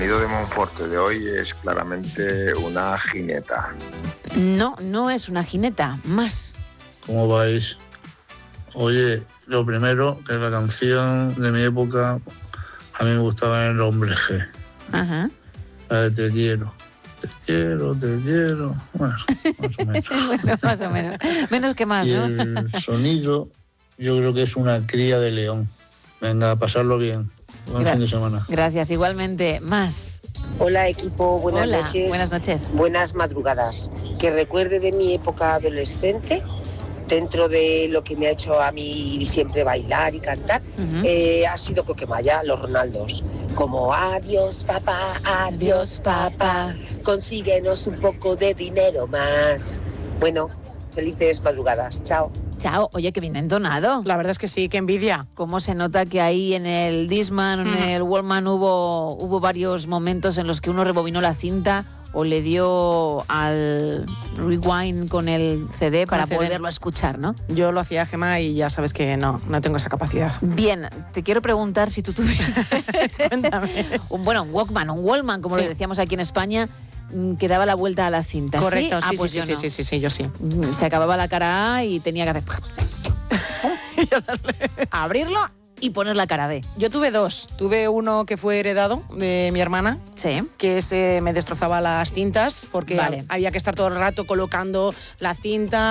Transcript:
sonido de Monforte de hoy es claramente una jineta. No es una jineta, más. ¿Cómo vais? Oye, lo primero, que la canción de mi época a mí me gustaba en el Hombre G. Ajá. La de Te quiero. Te quiero, te quiero. Bueno, más o menos. Bueno, más o menos. Menos que más, Y ¿no? el sonido, yo creo que es una cría de león. Venga, a pasarlo bien. Buen fin de semana. Gracias, igualmente. Más. Hola equipo, buenas noches. Buenas noches. Buenas madrugadas. Que recuerde de mi época adolescente, dentro de lo que me ha hecho a mí siempre bailar y cantar, ha sido Coquemaya, los Ronaldos. Como adiós papá, consíguenos un poco de dinero más. Bueno, felices madrugadas, chao. Chao, oye, que bien entonado. La verdad es que sí, qué envidia. Cómo se nota que ahí en el Discman, en el Walkman hubo varios momentos en los que uno rebobinó la cinta o le dio al rewind con el CD para poderlo escuchar, ¿no? Yo lo hacía, Gemma, y ya sabes que no tengo esa capacidad. Bien, te quiero preguntar si tú tuvieras un Walkman, un Wallman, como le decíamos aquí en España, que daba la vuelta a la cinta. Correcto, ¿sí? Pues sí, yo sí. Se acababa la cara A y tenía que hacer abrirlo y poner la cara B. Yo tuve dos. Tuve uno que fue heredado de mi hermana, que me destrozaba las cintas porque había que estar todo el rato colocando la cinta.